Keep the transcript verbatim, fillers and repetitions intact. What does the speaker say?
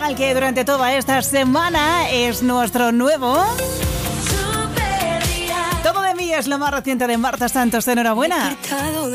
musical que durante toda esta semana es nuestro nuevo Todo de mí es lo más reciente de Marta Santos. Enhorabuena.